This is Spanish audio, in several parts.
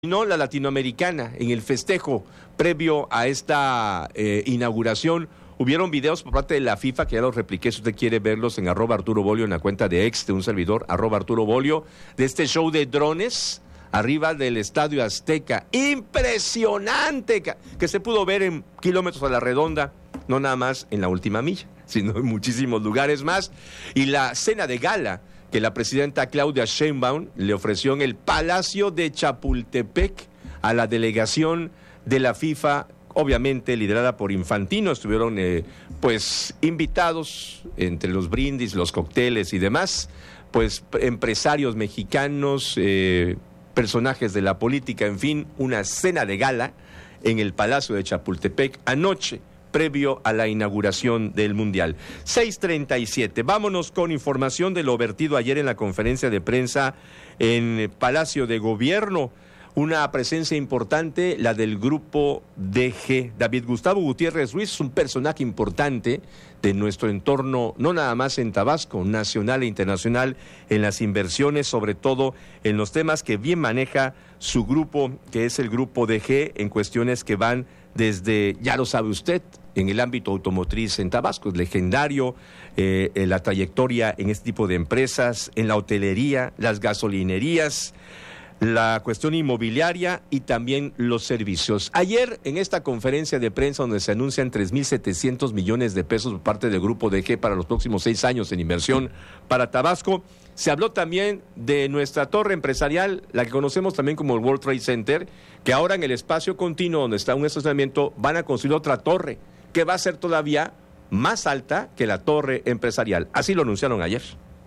No, la latinoamericana, en el festejo previo a esta inauguración, hubieron videos por parte de la FIFA, que ya los repliqué, si usted quiere verlos en @ArturaBolio, en la cuenta de ex de un servidor, @ArturaBolio, de este show de drones arriba del Estadio Azteca. Impresionante, que se pudo ver en kilómetros a la redonda, no nada más en la última milla, sino en muchísimos lugares más. Y la cena de gala que la presidenta Claudia Sheinbaum le ofreció en el Palacio de Chapultepec a la delegación de la FIFA, obviamente liderada por Infantino. Estuvieron pues invitados entre los brindis, los cócteles y demás, pues empresarios mexicanos, personajes de la política, en fin, una cena de gala en el Palacio de Chapultepec anoche, previo a la inauguración del Mundial. 6:37. Vámonos con información de lo vertido ayer en la conferencia de prensa en Palacio de Gobierno. Una presencia importante, la del grupo DG. David Gustavo Gutiérrez Ruiz es un personaje importante de nuestro entorno, no nada más en Tabasco, nacional e internacional, en las inversiones, sobre todo en los temas que bien maneja su grupo, que es el grupo DG, en cuestiones que van desde, ya lo sabe usted, en el ámbito automotriz en Tabasco, es legendario la trayectoria en este tipo de empresas, en la hotelería, las gasolinerías, la cuestión inmobiliaria y también los servicios. Ayer, en esta conferencia de prensa donde se anuncian 3,700 millones de pesos por parte del Grupo DG para los próximos 6 años en inversión para Tabasco, se habló también de nuestra torre empresarial, la que conocemos también como el World Trade Center, que ahora en el espacio continuo donde está un estacionamiento van a construir otra torre que va a ser todavía más alta que la torre empresarial. Así lo anunciaron ayer.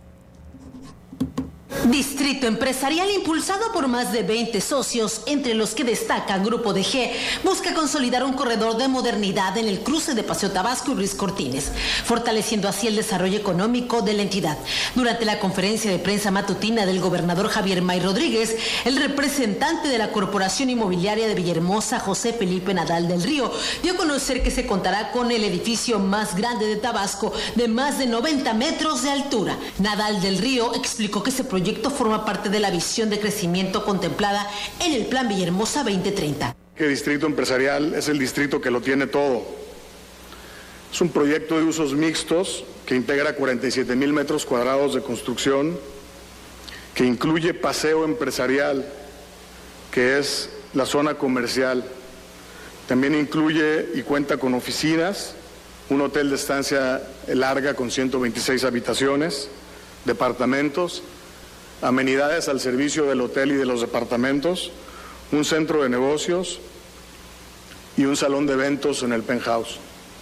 Distrito empresarial impulsado por más de 20 socios, entre los que destaca Grupo DG, busca consolidar un corredor de modernidad en el cruce de Paseo Tabasco y Ruiz Cortines, fortaleciendo así el desarrollo económico de la entidad. Durante la conferencia de prensa matutina del gobernador Javier May Rodríguez, el representante de la Corporación Inmobiliaria de Villahermosa, José Felipe Nadal del Río, dio a conocer que se contará con el edificio más grande de Tabasco, de más de 90 metros de altura. Nadal del Río explicó que ese proyecto forma parte de la visión de crecimiento contemplada en el Plan Villahermosa 2030. El distrito empresarial es el distrito que lo tiene todo. Es un proyecto de usos mixtos que integra 47,000 metros cuadrados de construcción, que incluye paseo empresarial, que es la zona comercial. También incluye y cuenta con oficinas, un hotel de estancia larga con 126 habitaciones, departamentos, amenidades al servicio del hotel y de los departamentos, un centro de negocios y un salón de eventos en el penthouse.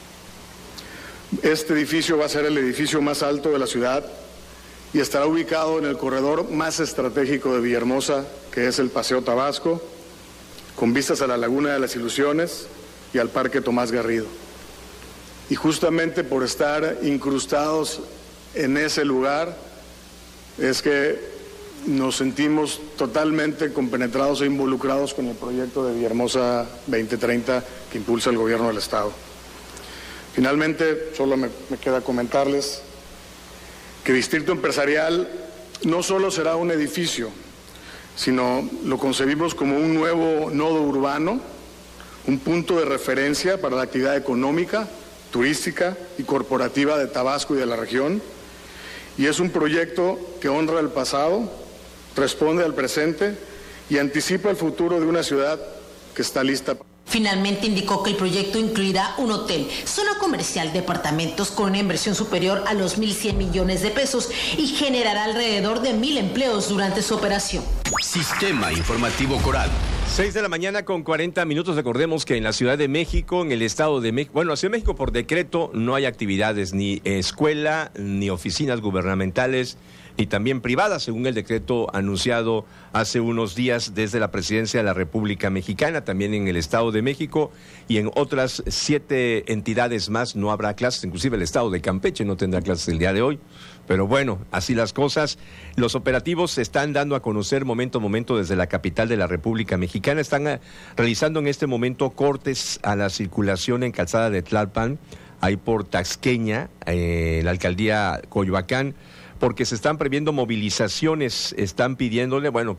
Este edificio va a ser el edificio más alto de la ciudad y estará ubicado en el corredor más estratégico de Villahermosa, que es el Paseo Tabasco, con vistas a la Laguna de las Ilusiones y al Parque Tomás Garrido. Y justamente por estar incrustados en ese lugar es que nos sentimos totalmente compenetrados e involucrados con el proyecto de Villahermosa 2030 que impulsa el gobierno del Estado. Finalmente, solo me queda comentarles que Distrito Empresarial no solo será un edificio, sino lo concebimos como un nuevo nodo urbano, un punto de referencia para la actividad económica, turística y corporativa de Tabasco y de la región, y es un proyecto que honra el pasado, responde al presente y anticipa el futuro de una ciudad que está lista. Finalmente indicó que el proyecto incluirá un hotel, zona comercial, departamentos con una inversión superior a los 1,100 millones de pesos y generará alrededor de 1,000 empleos durante su operación. Sistema Informativo Coral. 6:40 a.m. Recordemos que en la Ciudad de México, en el Estado de México, la Ciudad de México por decreto no hay actividades, ni escuela, ni oficinas gubernamentales, ni también privadas, según el decreto anunciado hace unos días desde la Presidencia de la República Mexicana. También en el Estado de México y en otras 7 entidades más no habrá clases, inclusive el Estado de Campeche no tendrá clases el día de hoy. Pero bueno, así las cosas. Los operativos se están dando a conocer momento a momento desde la capital de la República Mexicana. Están realizando en este momento cortes a la circulación en Calzada de Tlalpan, ahí por Taxqueña, la alcaldía Coyoacán, porque se están previendo movilizaciones, están pidiéndole,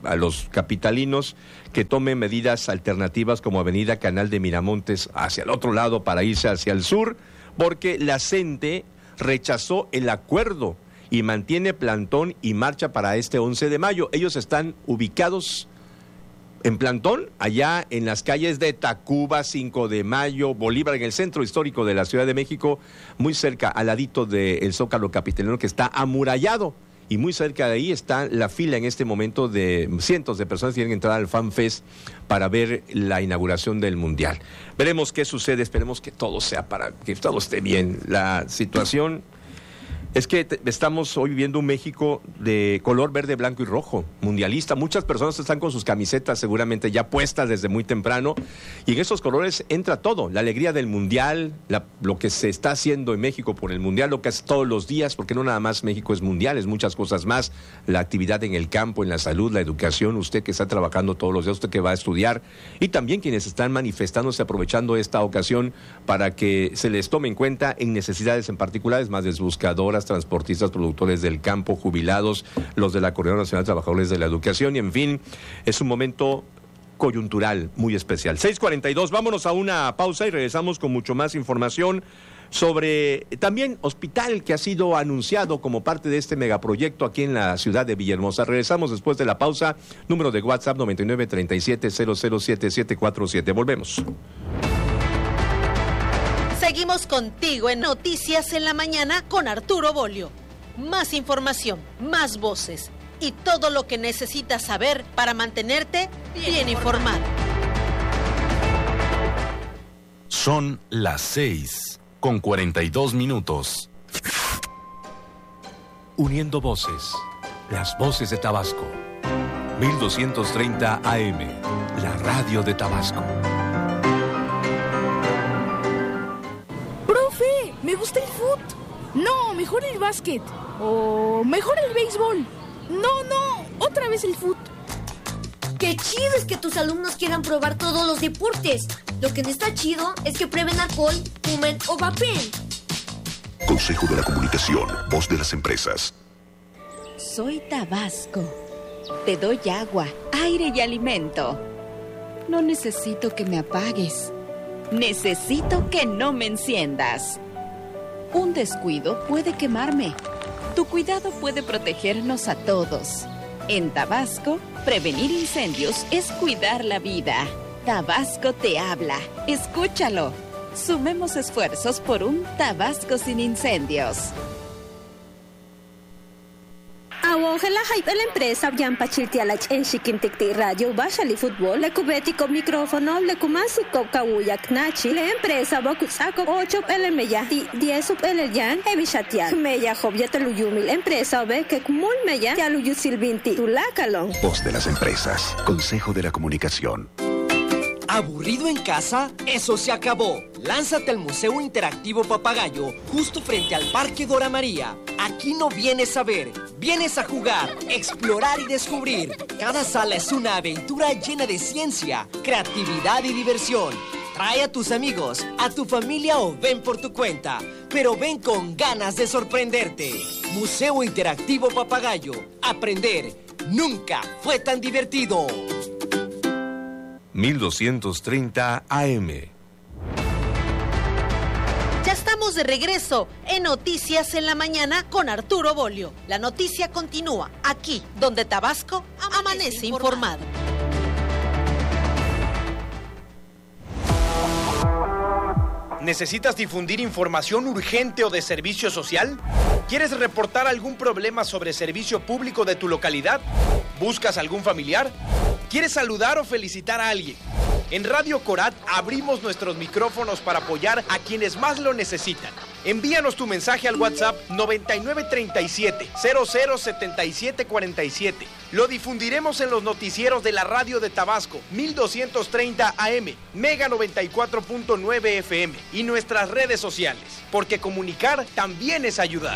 a los capitalinos que tomen medidas alternativas como Avenida Canal de Miramontes hacia el otro lado para irse hacia el sur, porque la CENTE rechazó el acuerdo y mantiene plantón y marcha para este 11 de mayo. Ellos están ubicados en plantón allá en las calles de Tacuba, 5 de Mayo, Bolívar, en el centro histórico de la Ciudad de México, muy cerca, al ladito del Zócalo capitalino, que está amurallado. Y muy cerca de ahí está la fila en este momento de cientos de personas que tienen que entrar al FanFest para ver la inauguración del Mundial. Veremos qué sucede, esperemos que todo sea para que todo esté bien. La situación es que estamos hoy viviendo un México de color verde, blanco y rojo, mundialista. Muchas personas están con sus camisetas seguramente ya puestas desde muy temprano, y en esos colores entra todo, la alegría del Mundial, lo que se está haciendo en México por el Mundial, lo que hace todos los días, porque no nada más México es Mundial, es muchas cosas más, la actividad en el campo, en la salud, la educación, usted que está trabajando todos los días, usted que va a estudiar, y también quienes están manifestándose, aprovechando esta ocasión para que se les tome en cuenta en necesidades en particulares, madres buscadoras, transportistas, productores del campo, jubilados, los de la Coordinadora Nacional de Trabajadores de la Educación, y en fin, es un momento coyuntural muy especial. 6:42, vámonos a una pausa y regresamos con mucho más información sobre también hospital que ha sido anunciado como parte de este megaproyecto aquí en la ciudad de Villahermosa. Regresamos después de la pausa, número de WhatsApp 9937-007747. Volvemos. Seguimos contigo en Noticias en la Mañana con Arturo Bolio. Más información, más voces y todo lo que necesitas saber para mantenerte bien informado. Son las 6:42. Uniendo voces, las voces de Tabasco. 1230 AM, la radio de Tabasco. Me gusta el fútbol. No, mejor el básquet. O mejor el béisbol. No, otra vez el fútbol. Qué chido es que tus alumnos quieran probar todos los deportes. Lo que no está chido es que prueben alcohol, fumen o vapeen. Consejo de la Comunicación, voz de las empresas. Soy Tabasco. Te doy agua, aire y alimento. No necesito que me apagues. Necesito que no me enciendas. Un descuido puede quemarme. Tu cuidado puede protegernos a todos. En Tabasco, prevenir incendios es cuidar la vida. Tabasco te habla. Escúchalo. Sumemos esfuerzos por un Tabasco sin incendios. Awongela hype la empresa Yampa Chiltialach en Shikimtikti Radio Bashali Fútbol, le cubético micrófono, le kumasico kawuyak nachi, la empresa Bokusako 8 LMya, 10 LYan, Evishatia, Meya Jobyata Luyumil, empresa ve que Kumul Meya, Yaluyu Silvinti, Tulakalon. Voz de las empresas, Consejo de la Comunicación. ¿Aburrido en casa? ¡Eso se acabó! Lánzate al Museo Interactivo Papagayo, justo frente al Parque Dora María. Aquí no vienes a ver, vienes a jugar, explorar y descubrir. Cada sala es una aventura llena de ciencia, creatividad y diversión. Trae a tus amigos, a tu familia o ven por tu cuenta, pero ven con ganas de sorprenderte. Museo Interactivo Papagayo. Aprender nunca fue tan divertido. 1230 AM. Ya estamos de regreso en Noticias en la Mañana con Arturo Bolio. La noticia continúa aquí, donde Tabasco amanece informado. ¿Necesitas difundir información urgente o de servicio social? ¿Quieres reportar algún problema sobre servicio público de tu localidad? ¿Buscas algún familiar? ¿Quieres saludar o felicitar a alguien? En Radio Corat abrimos nuestros micrófonos para apoyar a quienes más lo necesitan. Envíanos tu mensaje al WhatsApp 9937-007747. Lo difundiremos en los noticieros de la radio de Tabasco, 1230 AM, Mega 94.9 FM y nuestras redes sociales, porque comunicar también es ayudar.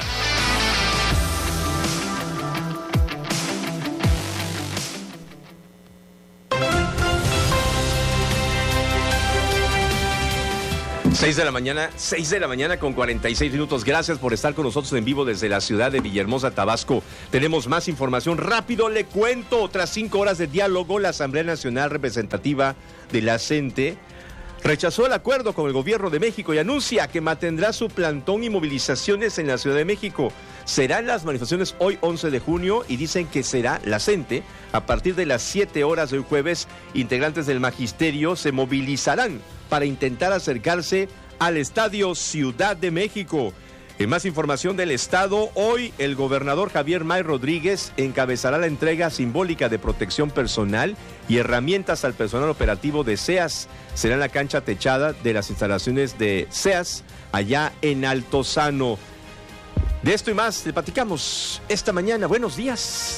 6 de la mañana con 46 minutos. Gracias por estar con nosotros en vivo desde la ciudad de Villahermosa, Tabasco. Tenemos más información. Rápido le cuento. Tras 5 horas de diálogo, la Asamblea Nacional Representativa de la CENTE rechazó el acuerdo con el gobierno de México y anuncia que mantendrá su plantón y movilizaciones en la Ciudad de México. Serán las manifestaciones hoy 11 de junio y dicen que será la CENTE. A partir de las 7 horas del jueves, integrantes del magisterio se movilizarán para intentar acercarse al Estadio Ciudad de México. En más información del Estado, hoy el gobernador Javier May Rodríguez encabezará la entrega simbólica de protección personal y herramientas al personal operativo de SEAS. Será en la cancha techada de las instalaciones de SEAS, allá en Altozano. De esto y más le platicamos esta mañana. Buenos días.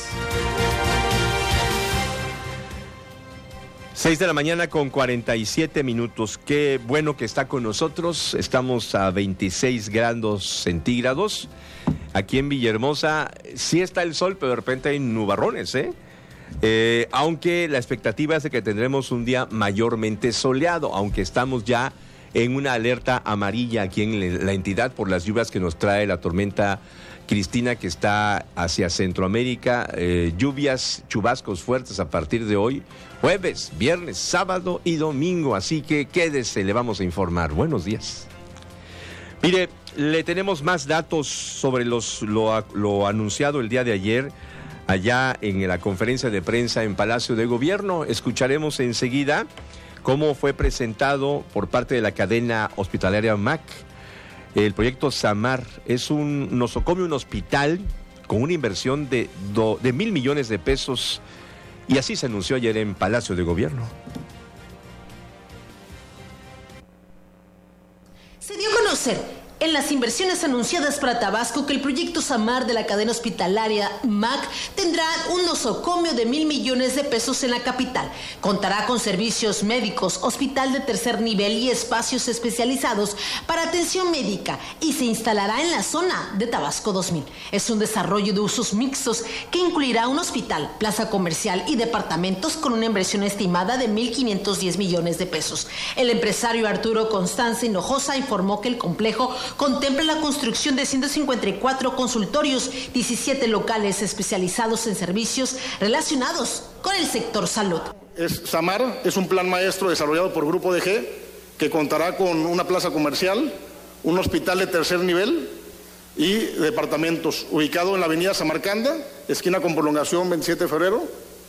6 de la mañana con 47 minutos. Qué bueno que está con nosotros. Estamos a 26 grados centígrados. Aquí en Villahermosa sí está el sol, pero de repente hay nubarrones, aunque la expectativa es de que tendremos un día mayormente soleado, aunque estamos ya en una alerta amarilla aquí en la entidad por las lluvias que nos trae la tormenta Cristina, que está hacia Centroamérica. Lluvias, chubascos fuertes a partir de hoy, jueves, viernes, sábado y domingo. Así que quédese, le vamos a informar. Buenos días. Mire, le tenemos más datos sobre lo anunciado el día de ayer allá en la conferencia de prensa en Palacio de Gobierno. Escucharemos enseguida cómo fue presentado por parte de la cadena hospitalaria MAC. El proyecto SAMAR es un nosocomio, un hospital con una inversión de 1,000 millones de pesos, y así se anunció ayer en Palacio de Gobierno. Se dio a conocer en las inversiones anunciadas para Tabasco que el proyecto SAMAR de la cadena hospitalaria MAC tendrá un nosocomio de 1,000 millones de pesos en la capital. Contará con servicios médicos, hospital de tercer nivel y espacios especializados para atención médica, y se instalará en la zona de Tabasco 2000. Es un desarrollo de usos mixtos que incluirá un hospital, plaza comercial y departamentos con una inversión estimada de 1,510 millones de pesos. El empresario Arturo Constanza Hinojosa informó que el complejo contempla la construcción de 154 consultorios, 17 locales especializados en servicios relacionados con el sector salud. SAMAR es un plan maestro desarrollado por Grupo DG que contará con una plaza comercial, un hospital de tercer nivel y departamentos, ubicado en la avenida Samarcanda, esquina con prolongación 27 de febrero.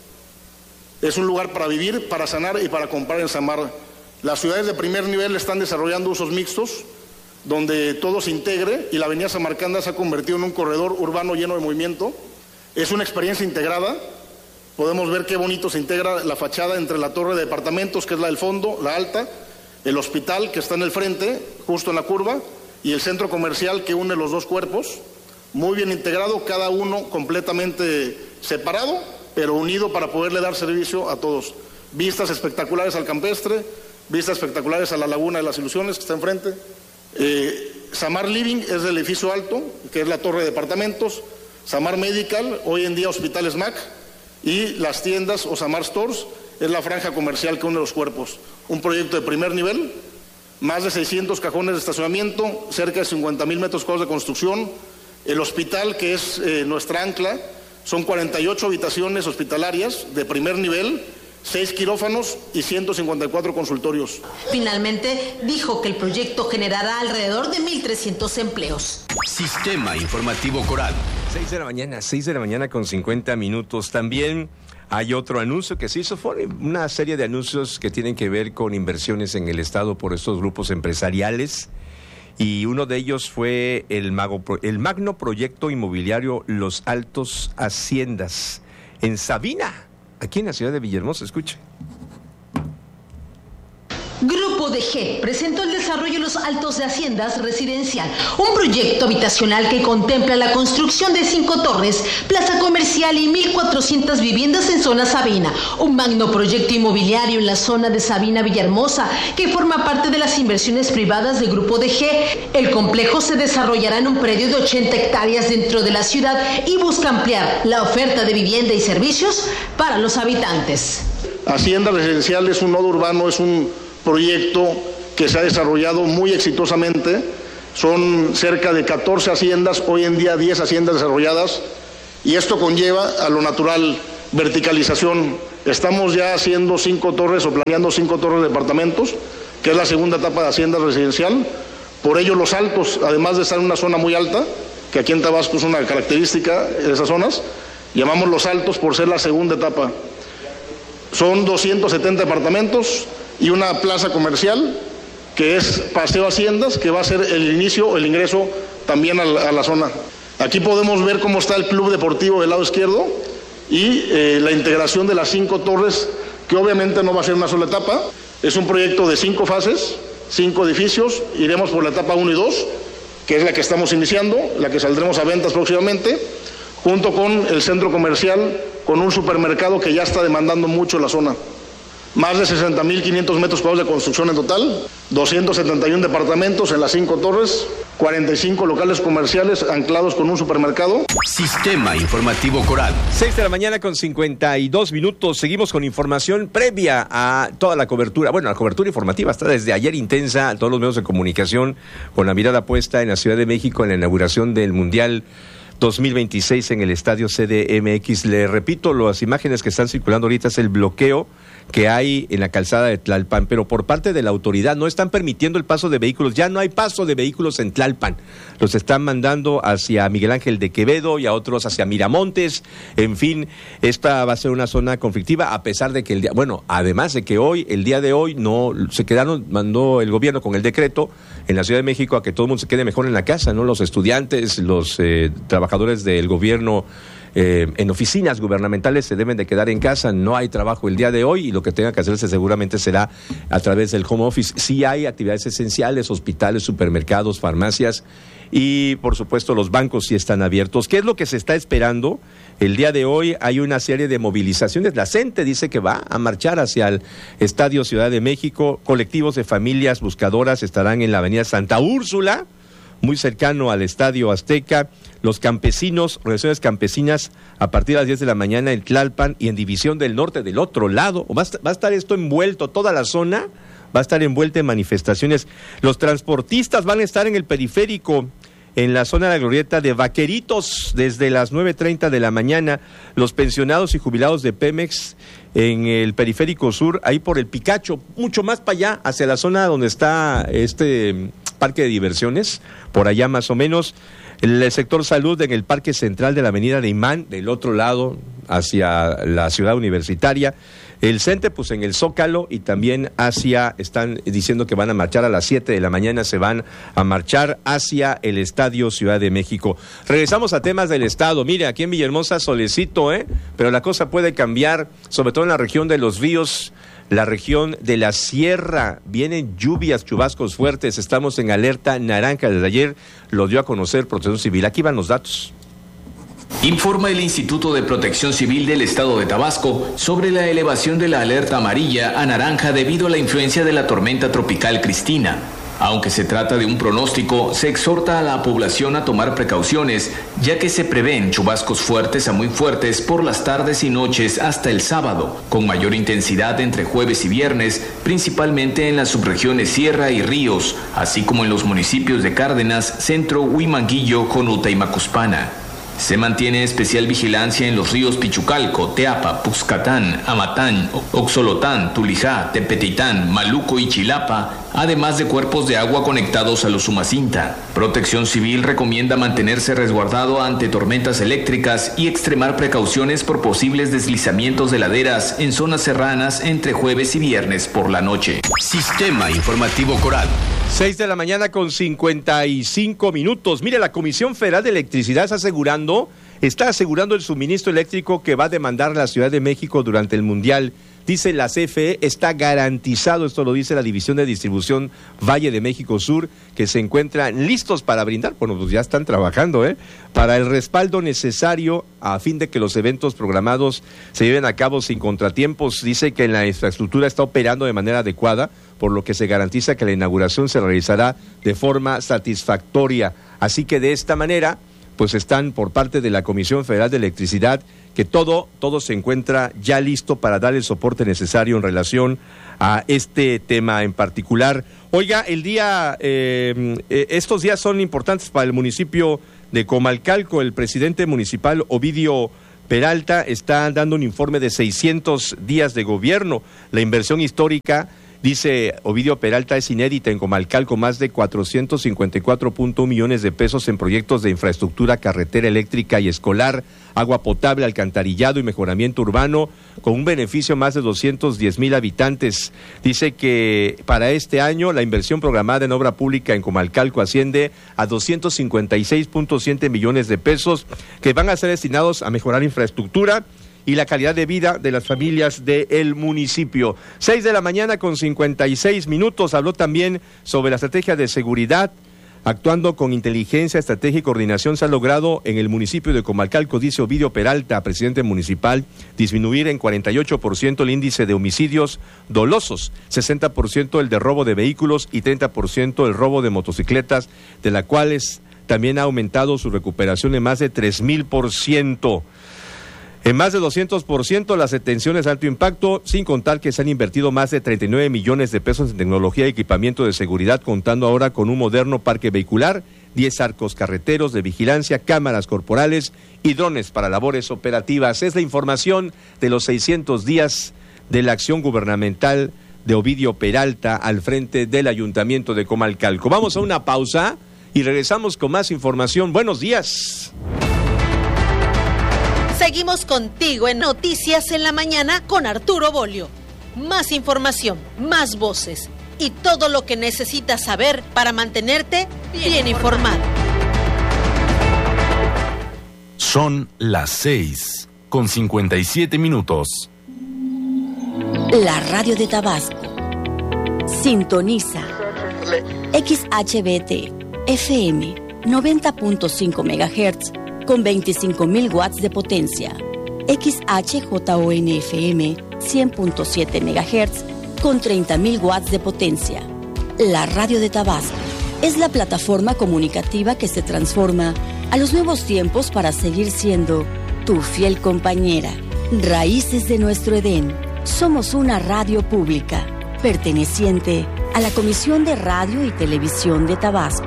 Es un lugar para vivir, para sanar y para comprar en SAMAR. Las ciudades de primer nivel están desarrollando usos mixtos, donde todo se integre, y la avenida Samarcanda se ha convertido en un corredor urbano lleno de movimiento. Es una experiencia integrada. Podemos ver qué bonito se integra la fachada entre la torre de departamentos, que es la del fondo, la alta, el hospital que está en el frente, justo en la curva, y el centro comercial que une los dos cuerpos. Muy bien integrado, cada uno completamente separado, pero unido para poderle dar servicio a todos. Vistas espectaculares al campestre, vistas espectaculares a la Laguna de las Ilusiones, que está enfrente. SAMAR Living es el edificio alto, que es la torre de departamentos. SAMAR Medical, hoy en día hospitales MAC, y las tiendas o SAMAR Stores es la franja comercial que une los cuerpos. Un proyecto de primer nivel, más de 600 cajones de estacionamiento, cerca de 50,000 metros cuadrados de construcción. El hospital, que es nuestra ancla, son 48 habitaciones hospitalarias de primer nivel, 6 quirófanos y 154 consultorios. Finalmente, dijo que el proyecto generará alrededor de 1,300 empleos. Sistema Informativo Coral. 6 de la mañana con 50 minutos. También hay otro anuncio que se hizo. Fue una serie de anuncios que tienen que ver con inversiones en el Estado por estos grupos empresariales. Y uno de ellos fue el magno proyecto inmobiliario Los Altos Haciendas, en Sabina, aquí en la ciudad de Villahermosa. Escuche. Grupo DG presentó el desarrollo de Los Altos de Haciendas Residencial, un proyecto habitacional que contempla la construcción de 5 torres, plaza comercial y 1,400 viviendas en zona Sabina, un magno proyecto inmobiliario en la zona de Sabina Villahermosa que forma parte de las inversiones privadas de Grupo DG. El complejo se desarrollará en un predio de 80 hectáreas dentro de la ciudad y busca ampliar la oferta de vivienda y servicios para los habitantes. Hacienda Residencial es un nodo urbano, es un proyecto que se ha desarrollado muy exitosamente. Son cerca de 14 haciendas, hoy en día 10 haciendas desarrolladas, y esto conlleva a lo natural verticalización. Estamos ya haciendo 5 torres o planeando 5 torres de departamentos, que es la segunda etapa de hacienda residencial. Por ello los altos, además de estar en una zona muy alta, que aquí en Tabasco es una característica de esas zonas, llamamos los altos por ser la segunda etapa. Son 270 departamentos y una plaza comercial, que es Paseo Haciendas, que va a ser el inicio, el ingreso también a la zona. Aquí podemos ver cómo está el club deportivo del lado izquierdo y la integración de las 5 torres, que obviamente no va a ser una sola etapa. Es un proyecto de 5 fases, 5 edificios. Iremos por la etapa 1 y 2, que es la que estamos iniciando, la que saldremos a ventas próximamente, junto con el centro comercial, con un supermercado que ya está demandando mucho la zona. Más de 60.500 metros cuadrados de construcción en total, 271 departamentos en las 5 torres, 45 locales comerciales anclados con un supermercado. Sistema Informativo Coral. 6 de la mañana con 52 minutos. Seguimos con información previa a toda la cobertura. Bueno, la cobertura informativa está desde ayer intensa, todos los medios de comunicación, con la mirada puesta en la Ciudad de México en la inauguración del Mundial 2026 en el estadio CDMX. Le repito, las imágenes que están circulando ahorita es el bloqueo que hay en la calzada de Tlalpan, pero por parte de la autoridad no están permitiendo el paso de vehículos. Ya no hay paso de vehículos en Tlalpan. Los están mandando hacia Miguel Ángel de Quevedo y a otros hacia Miramontes. En fin, esta va a ser una zona conflictiva, a pesar de que además de que el día de hoy no se quedaron, mandó el gobierno con el decreto en la Ciudad de México a que todo el mundo se quede mejor en la casa, ¿no? Los estudiantes, los trabajadores del gobierno en oficinas gubernamentales se deben de quedar en casa, no hay trabajo el día de hoy y lo que tenga que hacerse seguramente será a través del home office. Sí hay actividades esenciales, hospitales, supermercados, farmacias y por supuesto los bancos sí están abiertos. ¿Qué es lo que se está esperando? El día de hoy hay una serie de movilizaciones. La CENTE dice que va a marchar hacia el Estadio Ciudad de México. Colectivos de familias buscadoras estarán en la avenida Santa Úrsula, muy cercano al Estadio Azteca. Los campesinos, organizaciones campesinas, a partir de las 10 de la mañana en Tlalpan y en División del Norte del otro lado. Va a estar esto envuelto, toda la zona va a estar envuelta en manifestaciones. Los transportistas van a estar en el periférico, en la zona de la glorieta de Vaqueritos, desde las 9:30 de la mañana. Los pensionados y jubilados de Pemex en el periférico sur, ahí por el Picacho, mucho más para allá, hacia la zona donde está este parque de diversiones, por allá más o menos. El sector salud en el Parque Central de la Avenida de Imán, del otro lado, hacia la ciudad universitaria. El CENTE, pues en el Zócalo y también están diciendo que van a marchar a las 7 de la mañana, se van a marchar hacia el Estadio Ciudad de México. Regresamos a temas del Estado. Mire, aquí en Villahermosa, solecito, pero la cosa puede cambiar, sobre todo en la región de los ríos, la región de la sierra. Vienen lluvias, chubascos fuertes, estamos en alerta naranja. Desde ayer lo dio a conocer Protección Civil. Aquí van los datos. Informa el Instituto de Protección Civil del Estado de Tabasco sobre la elevación de la alerta amarilla a naranja debido a la influencia de la tormenta tropical Cristina. Aunque se trata de un pronóstico, se exhorta a la población a tomar precauciones, ya que se prevén chubascos fuertes a muy fuertes por las tardes y noches hasta el sábado, con mayor intensidad entre jueves y viernes, principalmente en las subregiones Sierra y Ríos, así como en los municipios de Cárdenas, Centro, Huimanguillo, Jonuta y Macuspana. Se mantiene especial vigilancia en los ríos Pichucalco, Teapa, Puxcatán, Amatán, Oxolotán, Tulijá, Tepetitán, Maluco y Chilapa, además de cuerpos de agua conectados a los Umacinta. Protección Civil recomienda mantenerse resguardado ante tormentas eléctricas y extremar precauciones por posibles deslizamientos de laderas en zonas serranas entre jueves y viernes por la noche. Sistema Informativo Coral. 6 de la mañana con 55 minutos. Mire, la Comisión Federal de Electricidad está asegurando el suministro eléctrico que va a demandar la Ciudad de México durante el Mundial. Dice la CFE, está garantizado, esto lo dice la División de Distribución Valle de México Sur, que se encuentran listos para brindar, bueno, pues ya están trabajando, para el respaldo necesario a fin de que los eventos programados se lleven a cabo sin contratiempos. Dice que la infraestructura está operando de manera adecuada, por lo que se garantiza que la inauguración se realizará de forma satisfactoria. Así que de esta manera, pues están por parte de la Comisión Federal de Electricidad que todo se encuentra ya listo para dar el soporte necesario en relación a este tema en particular. Oiga, estos días son importantes para el municipio de Comalcalco. El presidente municipal, Ovidio Peralta, está dando un informe de 600 días de gobierno. La inversión histórica, dice Ovidio Peralta, es inédita en Comalcalco, más de 454.1 millones de pesos en proyectos de infraestructura, carretera eléctrica y escolar, agua potable, alcantarillado y mejoramiento urbano, con un beneficio más de 210,000 habitantes. Dice que para este año la inversión programada en obra pública en Comalcalco asciende a 256.7 millones de pesos, que van a ser destinados a mejorar infraestructura y la calidad de vida de las familias del municipio. 6:56 a.m. Habló también sobre la estrategia de seguridad. Actuando con inteligencia, estrategia y coordinación se ha logrado en el municipio de Comalcalco, dice Ovidio Peralta, presidente municipal, disminuir en 48% el índice de homicidios dolosos, 60% el de robo de vehículos y 30% el robo de motocicletas, de las cuales también ha aumentado su recuperación en más de 3,000%. En más de 200% las detenciones de alto impacto, sin contar que se han invertido más de 39 millones de pesos en tecnología y equipamiento de seguridad, contando ahora con un moderno parque vehicular, 10 arcos carreteros de vigilancia, cámaras corporales y drones para labores operativas. Es la información de los 600 días de la acción gubernamental de Ovidio Peralta al frente del Ayuntamiento de Comalcalco. Vamos a una pausa y regresamos con más información. Buenos días. Seguimos contigo en Noticias en la Mañana con Arturo Bolio. Más información, más voces y todo lo que necesitas saber para mantenerte bien informado. Son las 6:57. La radio de Tabasco. Sintoniza XHBT FM 90.5 MHz con 25,000 watts de potencia. XHJON FM 100.7 MHz con 30,000 watts de potencia. La radio de Tabasco es la plataforma comunicativa que se transforma a los nuevos tiempos para seguir siendo tu fiel compañera. Raíces de nuestro Edén. Somos una radio pública perteneciente a la Comisión de Radio y Televisión de Tabasco.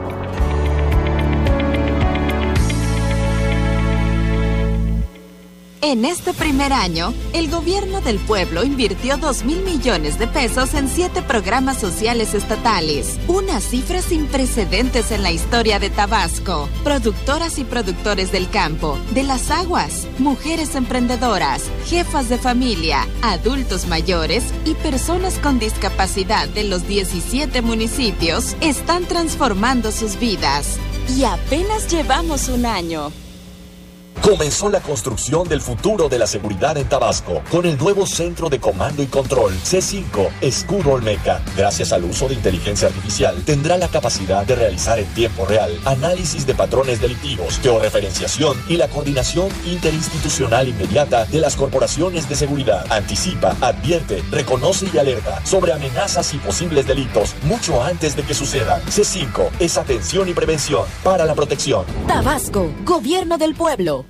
En este primer año, el gobierno del pueblo invirtió 2,000 millones de pesos en 7 programas sociales estatales, una cifra sin precedentes en la historia de Tabasco. Productoras y productores del campo, de las aguas, mujeres emprendedoras, jefas de familia, adultos mayores y personas con discapacidad de los 17 municipios están transformando sus vidas. Y apenas llevamos un año. Comenzó la construcción del futuro de la seguridad en Tabasco con el nuevo Centro de Comando y Control C5 Escudo Olmeca. Gracias al uso de inteligencia artificial, tendrá la capacidad de realizar en tiempo real análisis de patrones delictivos, georreferenciación y la coordinación interinstitucional inmediata de las corporaciones de seguridad. Anticipa, advierte, reconoce y alerta sobre amenazas y posibles delitos mucho antes de que sucedan. C5 es atención y prevención para la protección. Tabasco, Gobierno del Pueblo.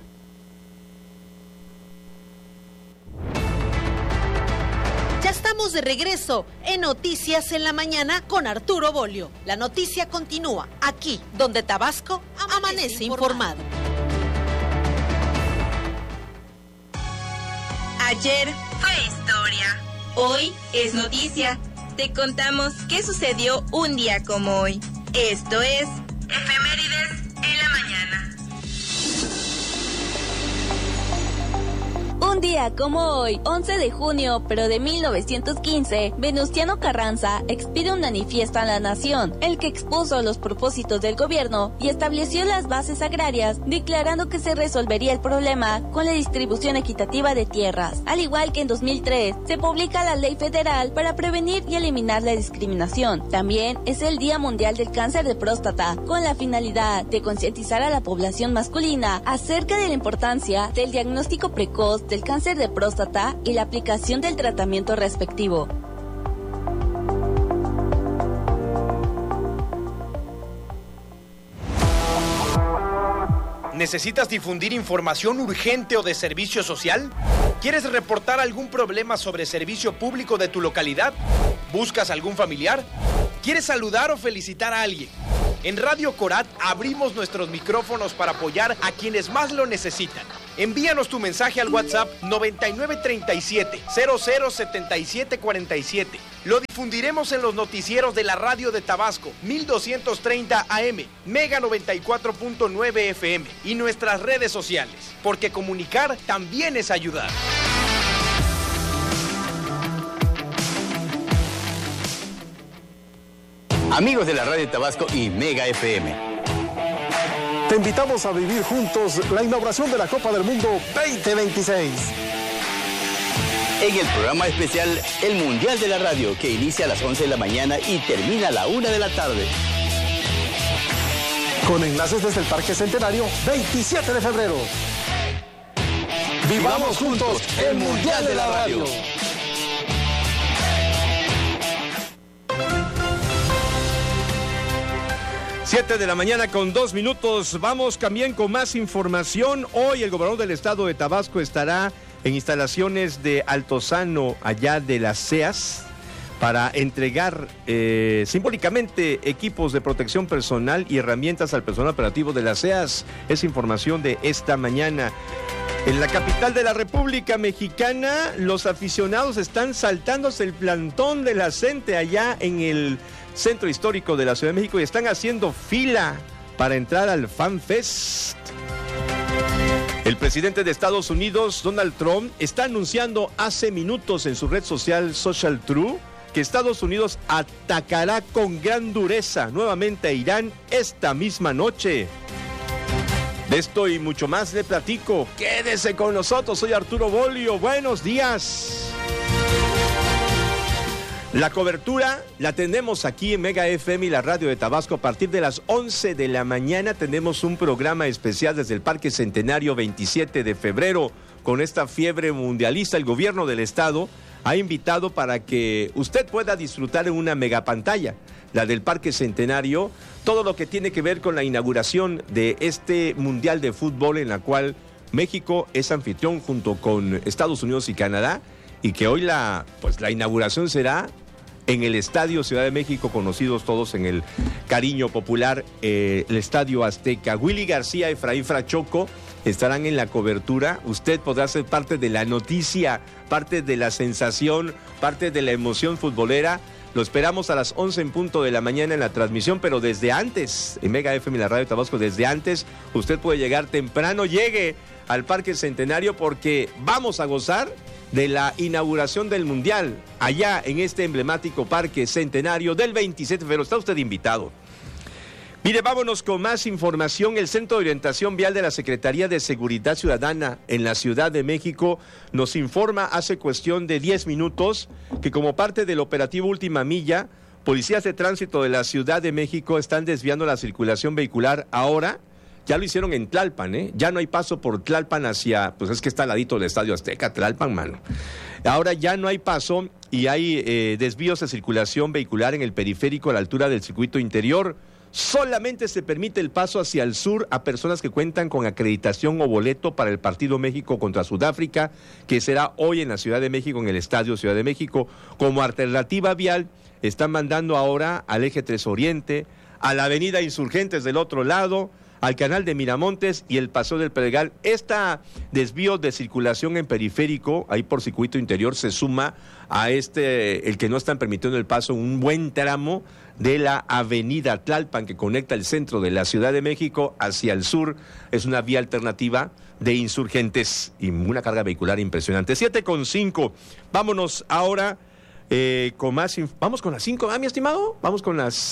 Estamos de regreso en Noticias en la Mañana con Arturo Bolio. La noticia continúa aquí, donde Tabasco amanece informado. Ayer fue historia. Hoy es noticia. Te contamos qué sucedió un día como hoy. Esto es Efemérides en la Mañana. Un día como hoy, 11 de junio, pero de 1915, Venustiano Carranza expide un manifiesto a la nación, el que expuso los propósitos del gobierno y estableció las bases agrarias, declarando que se resolvería el problema con la distribución equitativa de tierras. Al igual que en 2003, se publica la Ley Federal para prevenir y eliminar la discriminación. También es el Día Mundial del Cáncer de Próstata, con la finalidad de concientizar a la población masculina acerca de la importancia del diagnóstico precoz del cáncer de próstata y la aplicación del tratamiento respectivo. ¿Necesitas difundir información urgente o de servicio social? ¿Quieres reportar algún problema sobre servicio público de tu localidad? ¿Buscas algún familiar? ¿Quieres saludar o felicitar a alguien? En Radio Corat abrimos nuestros micrófonos para apoyar a quienes más lo necesitan. Envíanos tu mensaje al WhatsApp 9937-007747. Lo difundiremos en los noticieros de la radio de Tabasco, 1230 AM, Mega 94.9 FM y nuestras redes sociales, porque comunicar también es ayudar. Amigos de la radio de Tabasco y Mega FM, te invitamos a vivir juntos la inauguración de la Copa del Mundo 2026. En el programa especial El Mundial de la Radio, que inicia a las 11 de la mañana y termina a la 1 de la tarde. Con enlaces desde el Parque Centenario, 27 de febrero. Vivamos juntos el Mundial de la Radio. 7 de la mañana con 2 minutos. Vamos también con más información. Hoy el gobernador del estado de Tabasco estará en instalaciones de Altozano, allá de las CEAS, para entregar simbólicamente equipos de protección personal y herramientas al personal operativo de las CEAS. Es información de esta mañana. En la capital de la República Mexicana, los aficionados están saltándose el plantón de la CENTE allá en el Centro Histórico de la Ciudad de México y están haciendo fila para entrar al Fan Fest. El presidente de Estados Unidos, Donald Trump, está anunciando hace minutos en su red social Social True que Estados Unidos atacará con gran dureza nuevamente a Irán esta misma noche. De esto y mucho más le platico. Quédese con nosotros, soy Arturo Bolio. Buenos días. La cobertura la tenemos aquí en Mega FM y la radio de Tabasco. A partir de las 11 de la mañana tenemos un programa especial desde el Parque Centenario 27 de febrero. Con esta fiebre mundialista, el gobierno del estado ha invitado para que usted pueda disfrutar en una megapantalla, la del Parque Centenario, todo lo que tiene que ver con la inauguración de este Mundial de Fútbol en la cual México es anfitrión junto con Estados Unidos y Canadá, y que hoy la inauguración será en el Estadio Ciudad de México, conocidos todos en el cariño popular, el Estadio Azteca. Willy García y Efraín Frachoco estarán en la cobertura. Usted podrá ser parte de la noticia, parte de la sensación, parte de la emoción futbolera. Lo esperamos a las 11 en punto de la mañana en la transmisión, pero desde antes, en Mega FM y la Radio Tabasco, desde antes, usted puede llegar temprano, llegue al Parque Centenario porque vamos a gozar de la inauguración del Mundial, allá en este emblemático Parque Centenario del 27 de febrero. Está usted invitado. Mire, vámonos con más información. El Centro de Orientación Vial de la Secretaría de Seguridad Ciudadana en la Ciudad de México nos informa hace cuestión de 10 minutos que como parte del operativo Última Milla, policías de tránsito de la Ciudad de México están desviando la circulación vehicular ahora. Ya lo hicieron en Tlalpan, ya no hay paso por Tlalpan hacia, pues es que está al ladito del Estadio Azteca, Tlalpan, mano. Ahora ya no hay paso y hay desvíos de circulación vehicular en el periférico a la altura del circuito interior. Solamente se permite el paso hacia el sur a personas que cuentan con acreditación o boleto para el partido México contra Sudáfrica, que será hoy en la Ciudad de México, en el Estadio Ciudad de México. Como alternativa vial, están mandando ahora al Eje 3 Oriente, a la Avenida Insurgentes del otro lado, al canal de Miramontes y el Paseo del Pedregal. Desvío de circulación en periférico, ahí por circuito interior, se suma a el que no están permitiendo el paso, un buen tramo de la avenida Tlalpan que conecta el centro de la Ciudad de México hacia el sur. Es una vía alternativa de Insurgentes y una carga vehicular impresionante. 7:05. Vámonos ahora con más. Vamos con las 5, mi estimado. Vamos con las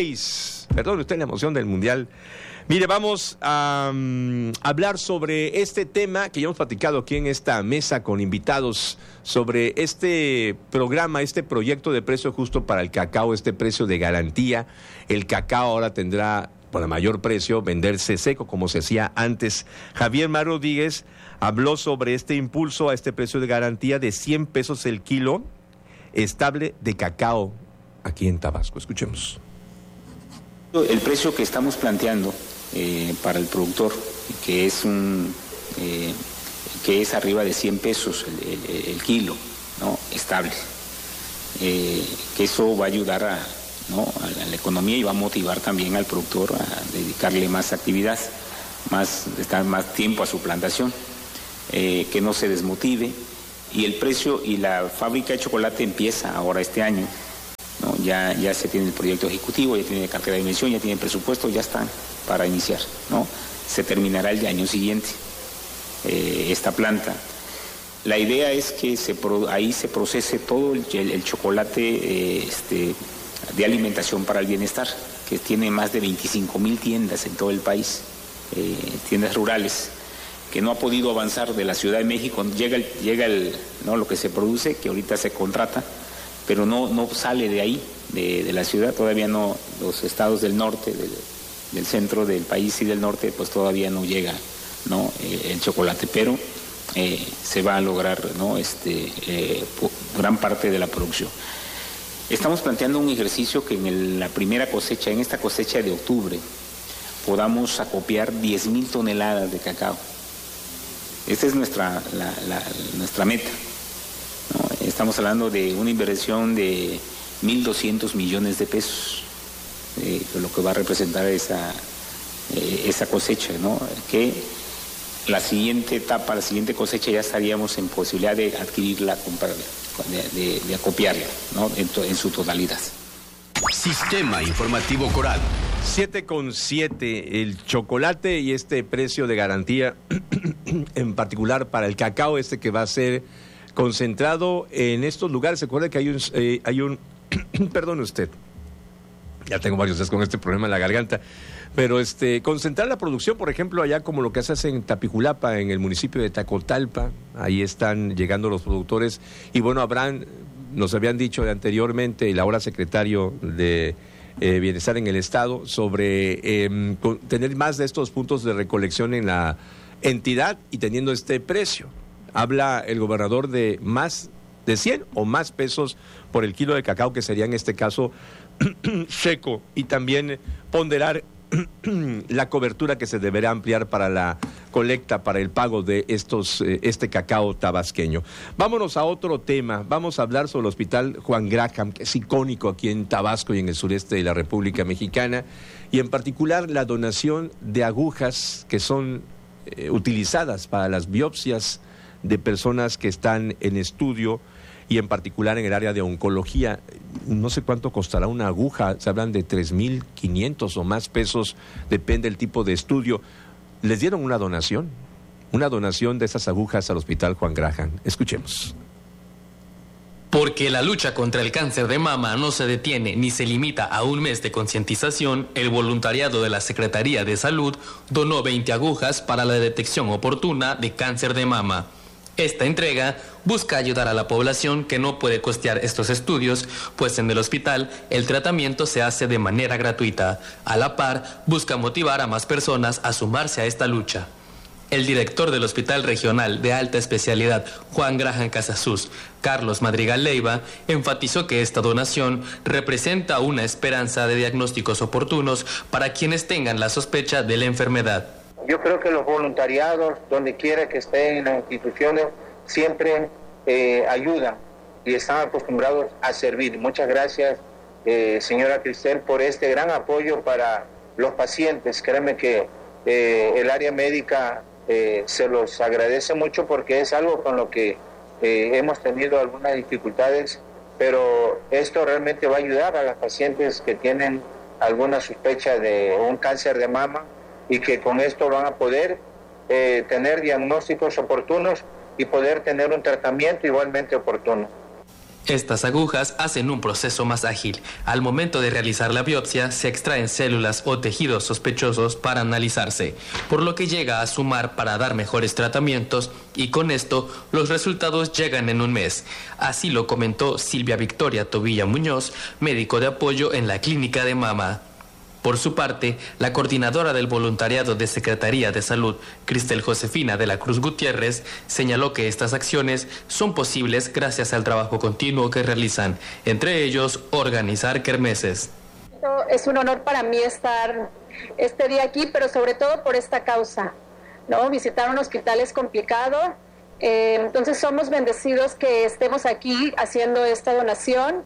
6. Perdón usted la emoción del Mundial. Mire, vamos a hablar sobre este tema que ya hemos platicado aquí en esta mesa con invitados, sobre este programa, este proyecto de precio justo para el cacao, este precio de garantía. El cacao ahora tendrá, por el mayor precio, venderse seco como se hacía antes. Javier Mar Rodríguez habló sobre este impulso a este precio de garantía de 100 pesos el kilo estable de cacao aquí en Tabasco. Escuchemos. El precio que estamos planteando para el productor, que es arriba de 100 pesos el kilo, ¿no? Estable. Que eso va a ayudar a la economía y va a motivar también al productor a dedicarle más actividad, estar más tiempo a su plantación, que no se desmotive. Y el precio y la fábrica de chocolate empieza ahora este año, ¿no? Ya se tiene el proyecto ejecutivo, ya tiene cartera de inversión, ya tiene presupuesto, ya están para iniciar, ¿no? Se terminará el año siguiente esta planta. La idea es que ahí se procese todo el chocolate de alimentación para el bienestar, que tiene más de 25,000 tiendas en todo el país, tiendas rurales, que no ha podido avanzar de la Ciudad de México. Llega lo que se produce, que ahorita se contrata, pero no sale de ahí, de la ciudad. Todavía no, los estados del norte, del centro del país y del norte, pues todavía no llega, ¿no? El chocolate, pero se va a lograr, ¿no? Gran parte de la producción. Estamos planteando un ejercicio que en la primera cosecha, en esta cosecha de octubre, podamos acopiar 10,000 toneladas de cacao. Esta es nuestra meta, ¿no? Estamos hablando de una inversión de 1.200 millones de pesos, lo que va a representar esa cosecha, ¿no? Que la siguiente etapa, la siguiente cosecha, ya estaríamos en posibilidad de adquirirla, de acopiarla, ¿no? En su totalidad. Sistema Informativo Coral. 7,7 el chocolate y este precio de garantía, en particular para el cacao, que va a ser concentrado en estos lugares. Se acuerda que hay un perdone usted, ya tengo varios días con este problema en la garganta, pero concentrar la producción, por ejemplo, allá como lo que se hace en Tapiculapa, en el municipio de Tacotalpa, ahí están llegando los productores, y bueno, nos habían dicho anteriormente el ahora secretario de Bienestar en el Estado sobre tener más de estos puntos de recolección en la entidad y teniendo este precio. Habla el gobernador de más de 100 o más pesos por el kilo de cacao, que sería en este caso seco, y también ponderar la cobertura que se deberá ampliar para la colecta, para el pago de este cacao tabasqueño. Vámonos a otro tema. Vamos a hablar sobre el Hospital Juan Graham, que es icónico aquí en Tabasco y en el sureste de la República Mexicana, y en particular la donación de agujas que son utilizadas para las biopsias de personas que están en estudio, y en particular en el área de oncología. No sé cuánto costará una aguja, se hablan de 3,500 o más pesos, depende del tipo de estudio. Les dieron una donación de esas agujas al Hospital Juan Graham. Escuchemos. Porque la lucha contra el cáncer de mama no se detiene ni se limita a un mes de concientización, el voluntariado de la Secretaría de Salud donó 20 agujas para la detección oportuna de cáncer de mama. Esta entrega busca ayudar a la población que no puede costear estos estudios, pues en el hospital el tratamiento se hace de manera gratuita. A la par, busca motivar a más personas a sumarse a esta lucha. El director del Hospital Regional de Alta Especialidad Juan Graham Casasus, Carlos Madrigal Leiva, enfatizó que esta donación representa una esperanza de diagnósticos oportunos para quienes tengan la sospecha de la enfermedad. Yo creo que los voluntariados, donde quiera que estén en las instituciones, siempre ayudan y están acostumbrados a servir. Muchas gracias, señora Cristel, por este gran apoyo para los pacientes. Créanme que el área médica se los agradece mucho, porque es algo con lo que hemos tenido algunas dificultades, pero esto realmente va a ayudar a las pacientes que tienen alguna sospecha de un cáncer de mama, y que con esto van a poder tener diagnósticos oportunos y poder tener un tratamiento igualmente oportuno. Estas agujas hacen un proceso más ágil. Al momento de realizar la biopsia, se extraen células o tejidos sospechosos para analizarse, por lo que llega a sumar para dar mejores tratamientos, y con esto los resultados llegan en un mes. Así lo comentó Silvia Victoria Tobilla Muñoz, médico de apoyo en la clínica de mama. Por su parte, la coordinadora del voluntariado de Secretaría de Salud, Cristel Josefina de la Cruz Gutiérrez, señaló que estas acciones son posibles gracias al trabajo continuo que realizan, entre ellos organizar kermeses. Es un honor para mí estar este día aquí, pero sobre todo por esta causa, ¿no? Visitar un hospital es complicado, entonces somos bendecidos que estemos aquí haciendo esta donación.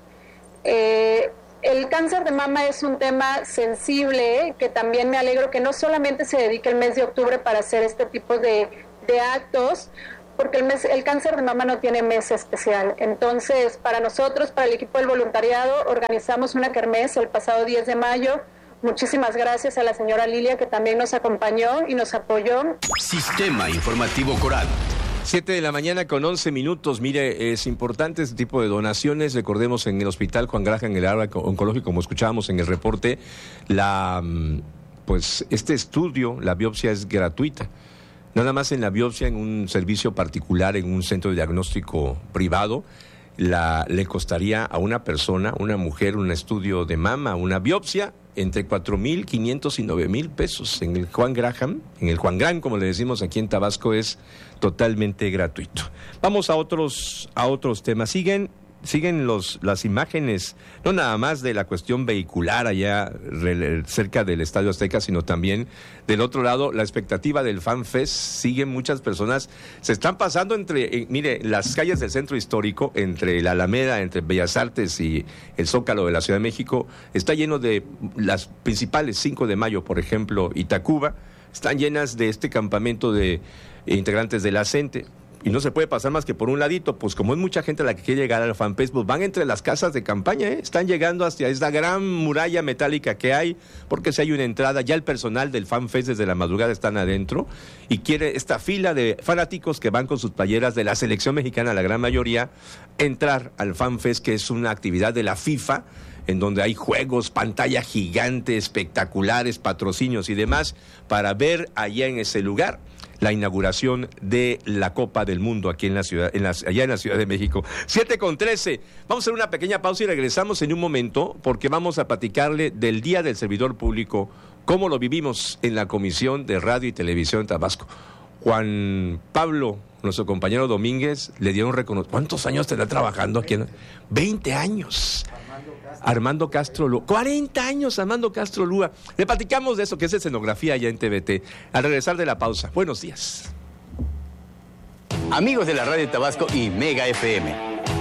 El cáncer de mama es un tema sensible, que también me alegro que no solamente se dedique el mes de octubre para hacer este tipo de actos, porque el cáncer de mama no tiene mes especial. Entonces, para nosotros, para el equipo del voluntariado, organizamos una kermés el pasado 10 de mayo. Muchísimas gracias a la señora Lilia, que también nos acompañó y nos apoyó. Sistema Informativo Coral. 7 de la mañana con 11 minutos. Mire, es importante este tipo de donaciones. Recordemos, en el Hospital Juan Graham, en el área oncológico, como escuchábamos en el reporte, este estudio, la biopsia es gratuita. Nada más en la biopsia, en un servicio particular, en un centro de diagnóstico privado, le costaría a una persona, una mujer, un estudio de mama, una biopsia, entre 4,500 y 9,000 pesos. En el Juan Graham, como le decimos aquí en Tabasco, es totalmente gratuito. Vamos a otros temas. Siguen las imágenes, no nada más de la cuestión vehicular allá cerca del Estadio Azteca, sino también del otro lado, la expectativa del Fan Fest. Siguen muchas personas, se están pasando mire, las calles del centro histórico, entre la Alameda, entre Bellas Artes y el Zócalo de la Ciudad de México, está lleno de las principales, 5 de mayo, por ejemplo, y Tacuba, están llenas de este campamento de integrantes de la CENTE. Y no se puede pasar más que por un ladito, pues como es mucha gente la que quiere llegar al FanFest, pues van entre las casas de campaña, están llegando hacia esta gran muralla metálica que hay, porque si hay una entrada, ya el personal del FanFest desde la madrugada están adentro, y quiere esta fila de fanáticos que van con sus playeras de la selección mexicana, la gran mayoría, entrar al FanFest, que es una actividad de la FIFA, en donde hay juegos, pantalla gigante, espectaculares, patrocinios y demás, para ver allá en ese lugar la inauguración de la Copa del Mundo aquí en la ciudad, allá en la Ciudad de México. 7:13. Vamos a hacer una pequeña pausa y regresamos en un momento, porque vamos a platicarle del Día del Servidor Público, cómo lo vivimos en la Comisión de Radio y Televisión Tabasco. Juan Pablo, nuestro compañero Domínguez, le dieron reconocimiento. ¿Cuántos años tendrá trabajando aquí? 20 años. Armando Castro Lúa, 40 años Armando Castro Lúa. Le platicamos de eso, que es escenografía allá en TVT, al regresar de la pausa. Buenos días. Amigos de la Radio Tabasco y Mega FM.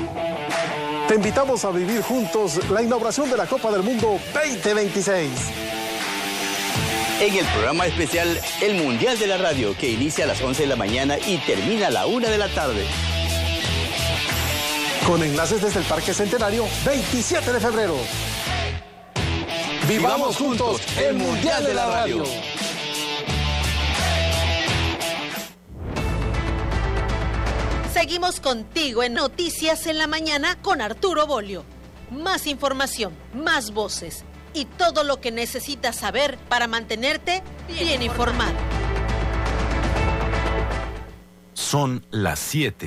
Te invitamos a vivir juntos la inauguración de la Copa del Mundo 2026. En el programa especial El Mundial de la Radio, que inicia a las 11 de la mañana y termina a la 1 de la tarde. Con enlaces desde el Parque Centenario, 27 de febrero. Vivamos juntos el Mundial de la Radio. Seguimos contigo en Noticias en la Mañana con Arturo Bolio. Más información, más voces y todo lo que necesitas saber para mantenerte bien informado. Son las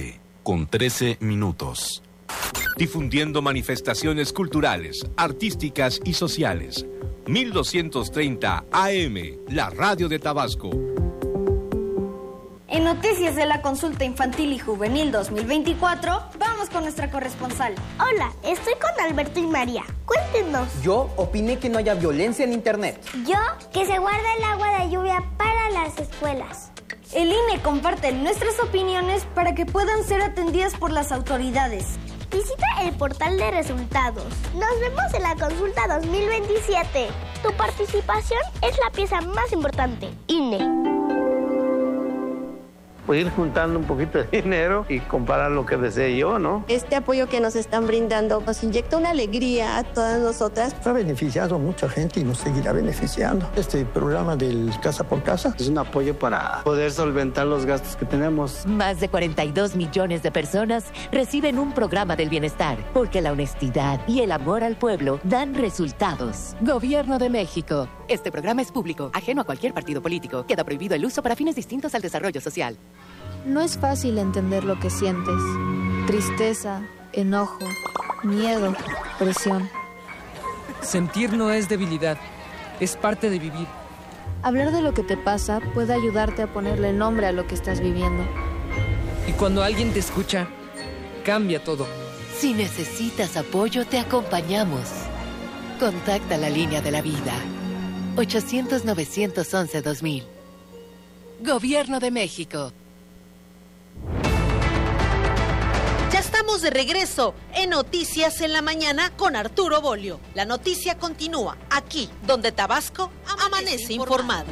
7:13. Difundiendo manifestaciones culturales, artísticas y sociales. 1230 AM, la radio de Tabasco. En Noticias de la Consulta Infantil y Juvenil 2024, vamos con nuestra corresponsal. Hola, estoy con Alberto y María. Cuéntenos. Yo opiné que no haya violencia en Internet. Yo, que se guarde el agua de lluvia para las escuelas. El INE comparte nuestras opiniones para que puedan ser atendidas por las autoridades. Visita el portal de resultados. Nos vemos en la consulta 2027. Tu participación es la pieza más importante. INE. Ir juntando un poquito de dinero y comprar lo que desee yo, ¿no? Este apoyo que nos están brindando nos inyecta una alegría a todas nosotras. Ha beneficiado a mucha gente y nos seguirá beneficiando. Este programa del Casa por Casa es un apoyo para poder solventar los gastos que tenemos. Más de 42 millones de personas reciben un programa del bienestar, porque la honestidad y el amor al pueblo dan resultados. Gobierno de México. Este programa es público, ajeno a cualquier partido político. Queda prohibido el uso para fines distintos al desarrollo social. No es fácil entender lo que sientes. Tristeza, enojo, miedo, presión. Sentir no es debilidad, es parte de vivir. Hablar de lo que te pasa puede ayudarte a ponerle nombre a lo que estás viviendo. Y cuando alguien te escucha, cambia todo. Si necesitas apoyo, te acompañamos. Contacta la línea de la vida. 800-911-2000. Gobierno de México. Ya estamos de regreso en Noticias en la Mañana con Arturo Bolio. La noticia continúa aquí, donde Tabasco amanece informado.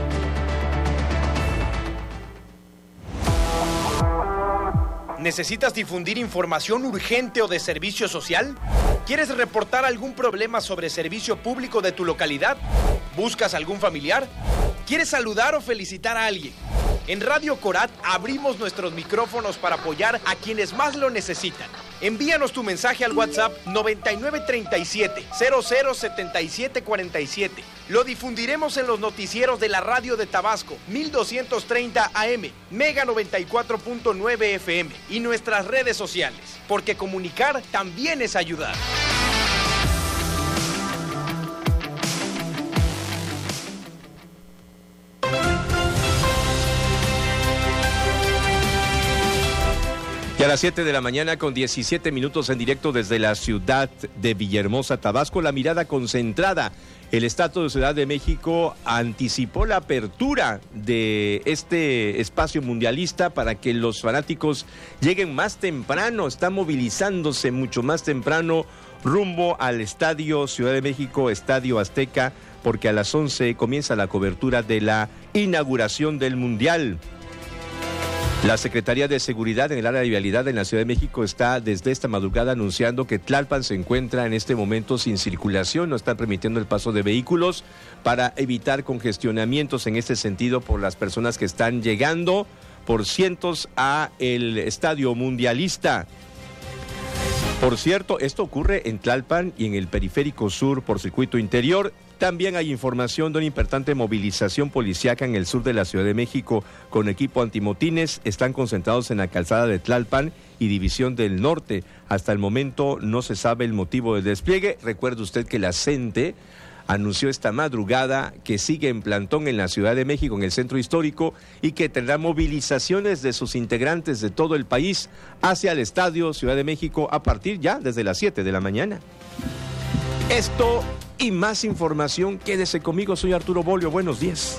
¿Necesitas difundir información urgente o de servicio social? ¿Quieres reportar algún problema sobre servicio público de tu localidad? ¿Buscas algún familiar? ¿Quieres saludar o felicitar a alguien? En Radio Corat abrimos nuestros micrófonos para apoyar a quienes más lo necesitan. Envíanos tu mensaje al WhatsApp 9937-007747. Lo difundiremos en los noticieros de la radio de Tabasco, 1230 AM, Mega 94.9 FM y nuestras redes sociales, porque comunicar también es ayudar. Y a las 7 de la mañana con 17 minutos en directo desde la ciudad de Villahermosa, Tabasco, la mirada concentrada. El Estado de Ciudad de México anticipó la apertura de este espacio mundialista para que los fanáticos lleguen más temprano. Está movilizándose mucho más temprano rumbo al Estadio Ciudad de México, Estadio Azteca, porque a las 11 comienza la cobertura de la inauguración del Mundial. La Secretaría de Seguridad en el área de vialidad en la Ciudad de México está desde esta madrugada anunciando que Tlalpan se encuentra en este momento sin circulación, no están permitiendo el paso de vehículos para evitar congestionamientos en este sentido por las personas que están llegando por cientos a el Estadio Mundialista. Por cierto, esto ocurre en Tlalpan y en el Periférico Sur por circuito interior. También hay información de una importante movilización policíaca en el sur de la Ciudad de México con equipo antimotines. Están concentrados en la calzada de Tlalpan y División del Norte. Hasta el momento no se sabe el motivo del despliegue. Recuerde usted que la CENTE anunció esta madrugada que sigue en plantón en la Ciudad de México, en el centro histórico, y que tendrá movilizaciones de sus integrantes de todo el país hacia el Estadio Ciudad de México a partir ya desde las 7 de la mañana. Esto y más información, quédese conmigo, soy Arturo Bolio, buenos días.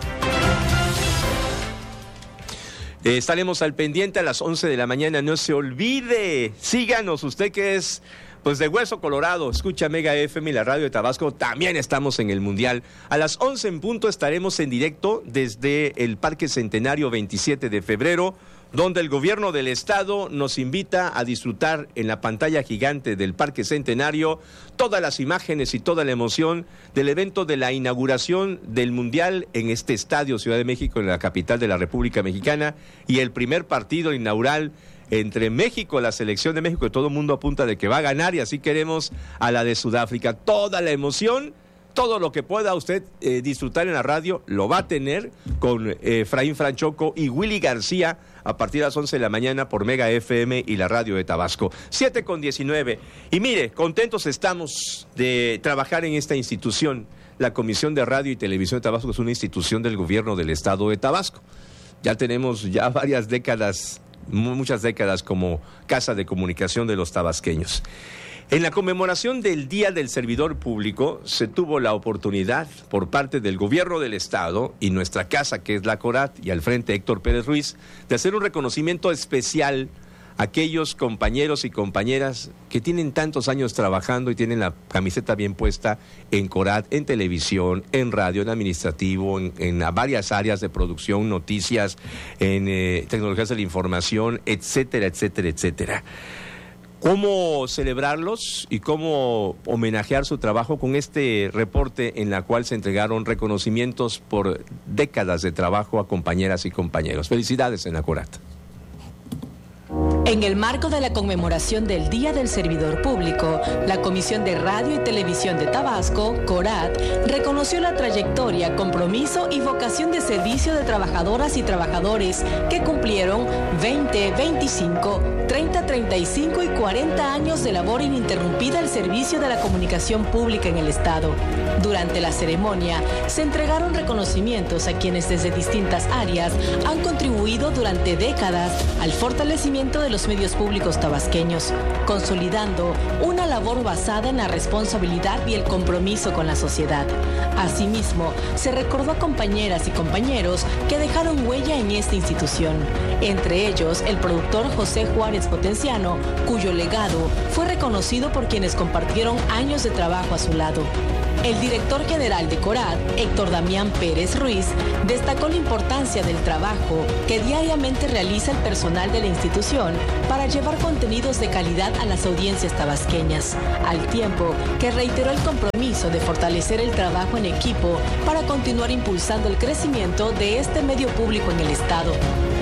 Estaremos al pendiente a las 11 de la mañana, no se olvide, síganos, usted que es pues de Hueso Colorado, escucha Mega FM y la radio de Tabasco, también estamos en el Mundial. A las 11 en punto estaremos en directo desde el Parque Centenario 27 de febrero, donde el gobierno del estado nos invita a disfrutar en la pantalla gigante del Parque Centenario todas las imágenes y toda la emoción del evento de la inauguración del Mundial en este Estadio Ciudad de México, en la capital de la República Mexicana, y el primer partido inaugural entre México, la selección de México, que todo el mundo apunta de que va a ganar, y así queremos a la de Sudáfrica. Toda la emoción, todo lo que pueda usted disfrutar en la radio, lo va a tener con Efraín Franchoco y Willy García a partir de las 11 de la mañana por Mega FM y la radio de Tabasco. 7:19. Y mire, contentos estamos de trabajar en esta institución. La Comisión de Radio y Televisión de Tabasco es una institución del gobierno del estado de Tabasco. Ya tenemos varias décadas, muchas décadas como casa de comunicación de los tabasqueños. En la conmemoración del Día del Servidor Público se tuvo la oportunidad por parte del gobierno del estado y nuestra casa, que es la Corat, y al frente Héctor Pérez Ruiz, de hacer un reconocimiento especial a aquellos compañeros y compañeras que tienen tantos años trabajando y tienen la camiseta bien puesta en Corat, en televisión, en radio, en administrativo, en varias áreas de producción, noticias, en tecnologías de la información, etcétera, etcétera, etcétera. ¿Cómo celebrarlos y cómo homenajear su trabajo con este reporte en la cual se entregaron reconocimientos por décadas de trabajo a compañeras y compañeros? Felicidades en la Corat. En el marco de la conmemoración del Día del Servidor Público, la Comisión de Radio y Televisión de Tabasco, CORAT, reconoció la trayectoria, compromiso y vocación de servicio de trabajadoras y trabajadores que cumplieron 20, 25, 30, 35 y 40 años de labor ininterrumpida al servicio de la comunicación pública en el Estado. Durante la ceremonia se entregaron reconocimientos a quienes desde distintas áreas han contribuido durante décadas al fortalecimiento de los medios públicos tabasqueños, consolidando una labor basada en la responsabilidad y el compromiso con la sociedad. Asimismo, se recordó a compañeras y compañeros que dejaron huella en esta institución, entre ellos el productor José Juárez Potenciano, cuyo legado fue reconocido por quienes compartieron años de trabajo a su lado. El director general de Corat, Héctor Damián Pérez Ruiz, destacó la importancia del trabajo que diariamente realiza el personal de la institución para llevar contenidos de calidad a las audiencias tabasqueñas, al tiempo que reiteró el compromiso de fortalecer el trabajo en equipo para continuar impulsando el crecimiento de este medio público en el Estado.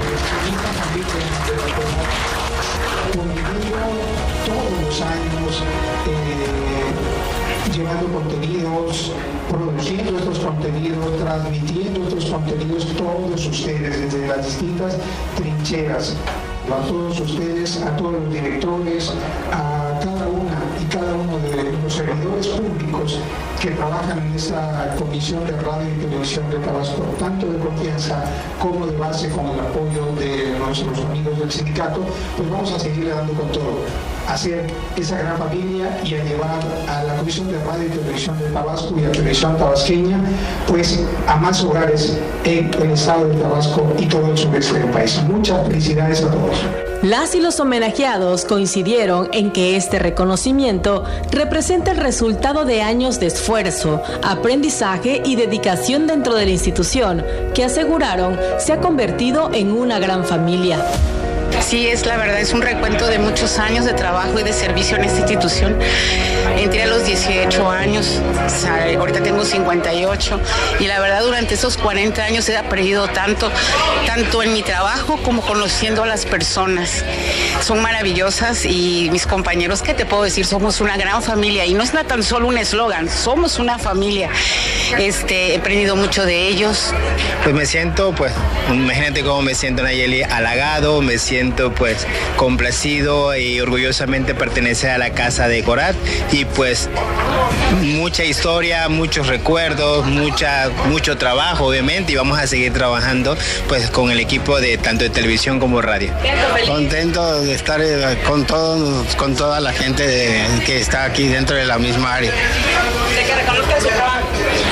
Todos los años llevando contenidos, produciendo estos contenidos, transmitiendo estos contenidos, todos ustedes desde las distintas trincheras, a todos ustedes, a todos los directores, a cada una y cada uno de los servidores públicos que trabajan en esta Comisión de Radio y Televisión de Tabasco, tanto de confianza como de base, con el apoyo de nuestros amigos del sindicato, pues vamos a seguirle dando con todo, a hacer esa gran familia y a llevar a la Comisión de Radio y Televisión de Tabasco y a Televisión Tabasqueña, pues a más hogares en el estado de Tabasco y todo el sureste del país. Muchas felicidades a todos. Las y los homenajeados coincidieron en que este reconocimiento representa el resultado de años de esfuerzo, aprendizaje y dedicación dentro de la institución, que aseguraron se ha convertido en una gran familia. Sí, es la verdad, es un recuento de muchos años de trabajo y de servicio en esta institución. Entré a los 18 años, o sea, ahorita tengo 58, y la verdad durante esos 40 años he aprendido tanto en mi trabajo como conociendo a las personas. Son maravillosas y mis compañeros, ¿qué te puedo decir? Somos una gran familia y no es tan solo un eslogan, somos una familia. He aprendido mucho de ellos. Pues me siento, imagínate cómo me siento, Nayeli, halagado, me siento complacido y orgullosamente pertenecer a la casa de Corat y mucha historia, muchos recuerdos, mucho trabajo obviamente, y vamos a seguir trabajando con el equipo de tanto de televisión como radio. Contento de estar con toda la gente que está aquí dentro de la misma área. ¿De que reconozcan su trabajo?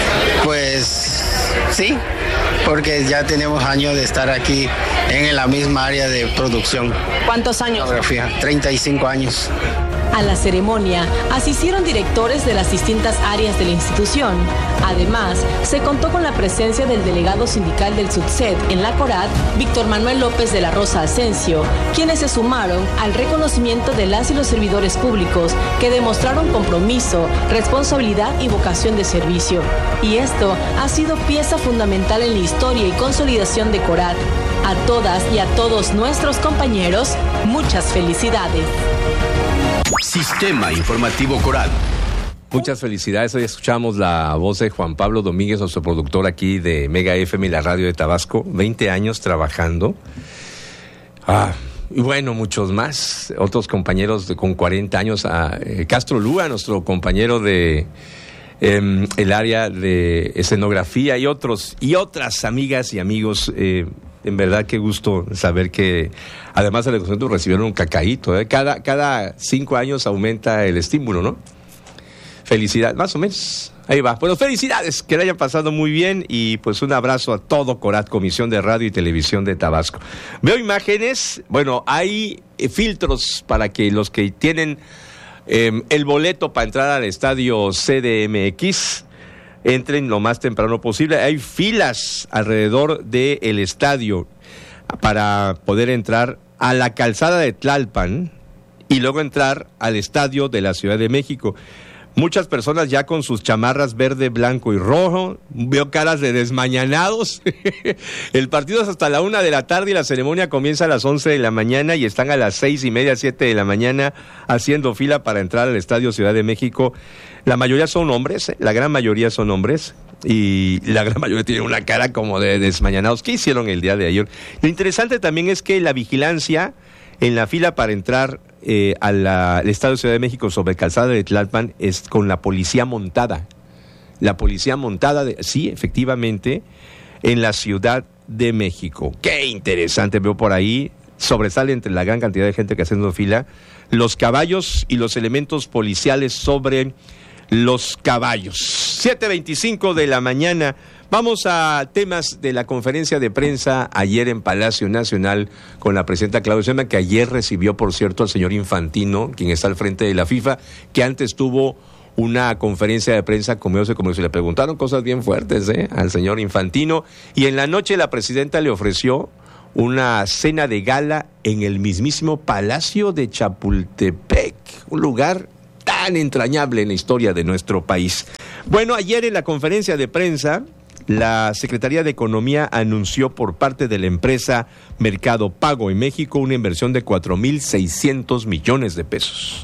Sí, porque ya tenemos años de estar aquí en la misma área de producción. ¿Cuántos años? 35 años. A la ceremonia asistieron directores de las distintas áreas de la institución. Además, se contó con la presencia del delegado sindical del SUTCET en la Corat, Víctor Manuel López de la Rosa Asensio, quienes se sumaron al reconocimiento de las y los servidores públicos que demostraron compromiso, responsabilidad y vocación de servicio. Y esto ha sido pieza fundamental en la historia y consolidación de Corat. A todas y a todos nuestros compañeros, muchas felicidades. Sistema Informativo Corat. Muchas felicidades. Hoy escuchamos la voz de Juan Pablo Domínguez, nuestro productor aquí de Mega FM y la radio de Tabasco. 20 años trabajando. Y bueno, muchos más. Otros compañeros con 40 años. Castro Lúa, nuestro compañero de el área de escenografía, y otras amigas y amigos. En verdad, qué gusto saber que además del reconocimiento recibieron un cacaíto. Cada 5 años aumenta el estímulo, ¿no? Felicidades, más o menos. Ahí va. Bueno, felicidades, que le hayan pasado muy bien y un abrazo a todo Corat, Comisión de Radio y Televisión de Tabasco. Veo imágenes, hay filtros para que los que tienen el boleto para entrar al estadio CDMX entren lo más temprano posible. Hay filas alrededor del estadio para poder entrar a la calzada de Tlalpan y luego entrar al estadio de la Ciudad de México. Muchas personas ya con sus chamarras verde, blanco y rojo. Veo caras de desmañanados. El partido es hasta la 1 de la tarde y la ceremonia comienza a las 11 de la mañana y están a las 6:30, 7 de la mañana haciendo fila para entrar al Estadio Ciudad de México. La mayoría son hombres, la gran mayoría son hombres. Y la gran mayoría tienen una cara como de desmañanados. ¿Qué hicieron el día de ayer? Lo interesante también es que la vigilancia en la fila para entrar al Estado de Ciudad de México sobre Calzada de Tlalpan es con la policía montada. La policía montada, sí, efectivamente, en la Ciudad de México. Qué interesante, veo por ahí, sobresale entre la gran cantidad de gente que haciendo fila, los caballos y los elementos policiales sobre los caballos. 7:25 de la mañana. Vamos a temas de la conferencia de prensa ayer en Palacio Nacional con la presidenta Claudia Sheinbaum, que ayer recibió, por cierto, al señor Infantino, quien está al frente de la FIFA, que antes tuvo una conferencia de prensa con medios de comunicación. Le preguntaron cosas bien fuertes al señor Infantino, y en la noche la presidenta le ofreció una cena de gala en el mismísimo Palacio de Chapultepec, un lugar tan entrañable en la historia de nuestro país. Bueno, ayer en la conferencia de prensa, la Secretaría de Economía anunció por parte de la empresa Mercado Pago en México una inversión de 4,600 millones de pesos.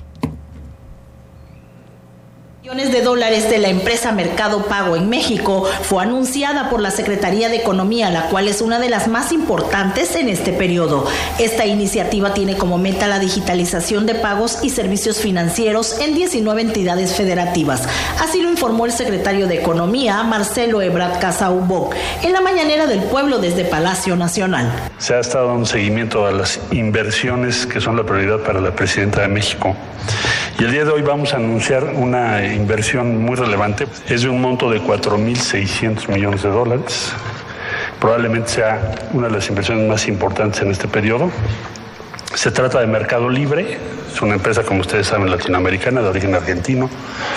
$1,000,000,000 de la empresa Mercado Pago en México fue anunciada por la Secretaría de Economía, la cual es una de las más importantes en este periodo. Esta iniciativa tiene como meta la digitalización de pagos y servicios financieros en 19 entidades federativas. Así lo informó el secretario de Economía, Marcelo Ebrard Casaubon, en la mañanera del pueblo desde Palacio Nacional. Se ha estado dando seguimiento a las inversiones que son la prioridad para la presidenta de México. Y el día de hoy vamos a anunciar una inversión muy relevante. Es de un monto de 4,600 millones de dólares. Probablemente sea una de las inversiones más importantes en este periodo. Se trata de Mercado Libre. Es una empresa, como ustedes saben, latinoamericana, de origen argentino.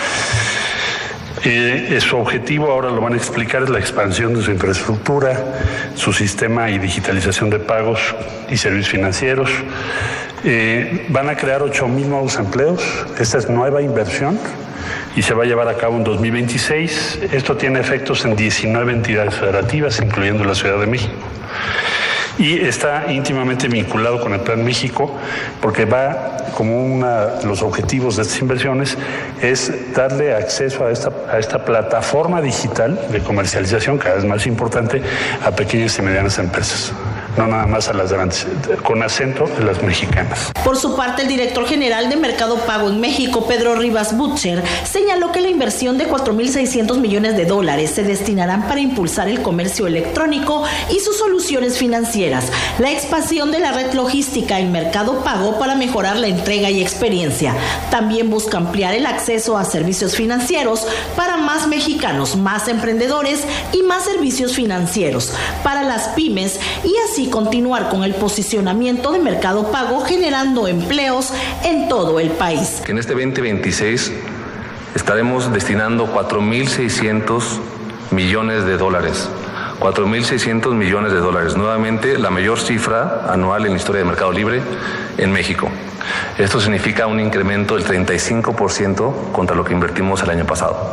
Su objetivo, ahora lo van a explicar, es la expansión de su infraestructura, su sistema y digitalización de pagos y servicios financieros. Van a crear 8,000 nuevos empleos. Esta es nueva inversión y se va a llevar a cabo en 2026. Esto tiene efectos en 19 entidades federativas, incluyendo la Ciudad de México. Y está íntimamente vinculado con el Plan México, porque va como los objetivos de estas inversiones es darle acceso a esta plataforma digital de comercialización cada vez más importante a pequeñas y medianas empresas. No nada más a las grandes, con acento en las mexicanas. Por su parte, el director general de Mercado Pago en México, Pedro Rivas Butcher, señaló que la inversión de 4,600 millones de dólares se destinarán para impulsar el comercio electrónico y sus soluciones financieras, la expansión de la red logística en Mercado Pago para mejorar la entrega y experiencia. También busca ampliar el acceso a servicios financieros para más mexicanos, más emprendedores y más servicios financieros para las pymes, y así continuar con el posicionamiento de Mercado Pago generando empleos en todo el país. En este 2026 estaremos destinando 4,600 millones de dólares. 4,600 millones de dólares. Nuevamente, la mayor cifra anual en la historia de Mercado Libre en México. Esto significa un incremento del 35% contra lo que invertimos el año pasado.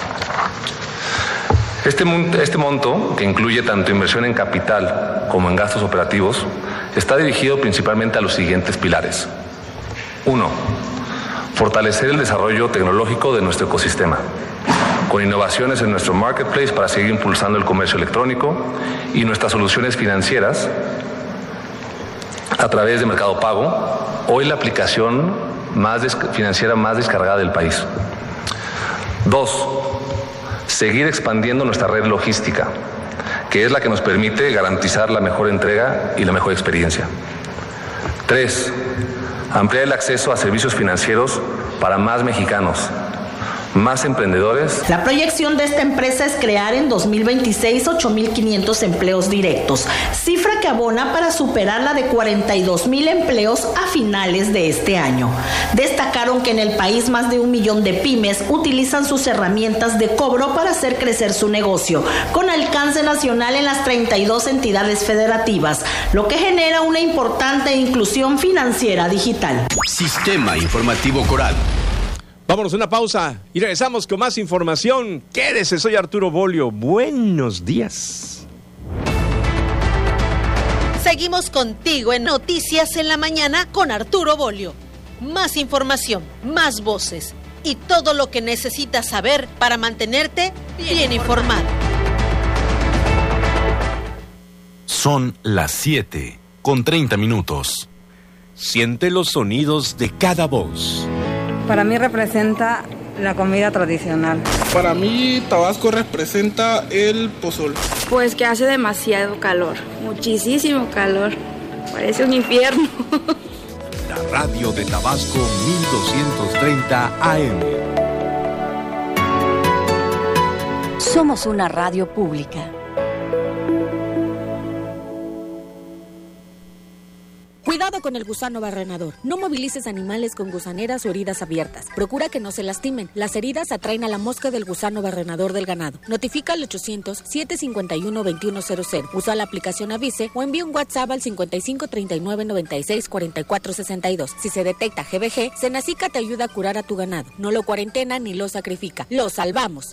Este monto, que incluye tanto inversión en capital como en gastos operativos, está dirigido principalmente a los siguientes pilares. 1. Fortalecer el desarrollo tecnológico de nuestro ecosistema, con innovaciones en nuestro marketplace para seguir impulsando el comercio electrónico y nuestras soluciones financieras a través de Mercado Pago, hoy la aplicación financiera más descargada del país. 2. Seguir expandiendo nuestra red logística, que es la que nos permite garantizar la mejor entrega y la mejor experiencia. 3. Ampliar el acceso a servicios financieros para más mexicanos, más emprendedores. La proyección de esta empresa es crear en 2026 8,500 empleos directos, cifra que abona para superar la de 42,000 empleos a finales de este año. Destacaron que en el país más de 1 millón de pymes utilizan sus herramientas de cobro para hacer crecer su negocio, con alcance nacional en las 32 entidades federativas, lo que genera una importante inclusión financiera digital. Sistema Informativo Coral. Vámonos a una pausa y regresamos con más información. Quédese, soy Arturo Bolio. Buenos días. Seguimos contigo en Noticias en la Mañana con Arturo Bolio. Más información, más voces y todo lo que necesitas saber para mantenerte bien informado. Son las 7:30. Siente los sonidos de cada voz. Para mí representa la comida tradicional. Para mí Tabasco representa el pozol. Pues que hace demasiado calor, muchísimo calor, parece un infierno. La radio de Tabasco 1230 AM. Somos una radio pública. Cuidado con el gusano barrenador. No movilices animales con gusaneras o heridas abiertas. Procura que no se lastimen. Las heridas atraen a la mosca del gusano barrenador del ganado. Notifica al 800-751-2100. Usa la aplicación Avise o envía un WhatsApp al 55 39 96 44 62. Si se detecta GBG, Senacica te ayuda a curar a tu ganado. No lo cuarentena ni lo sacrifica. ¡Lo salvamos!